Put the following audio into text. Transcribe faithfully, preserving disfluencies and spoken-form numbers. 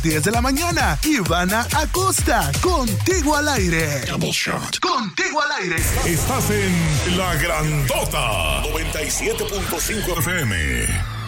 diez de la mañana. Ivana Acosta, contigo al aire. Double shot. Contigo al aire. Estás en La Grandota noventa y siete punto cinco F M.